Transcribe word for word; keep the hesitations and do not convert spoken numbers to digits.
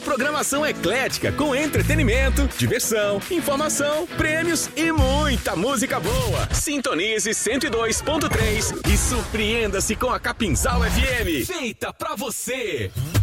programação eclética com entretenimento, diversão, informação, prêmios e muita música boa. Sintonize cento e dois ponto três e surpreenda-se com a Capinzal F M. Feita pra você.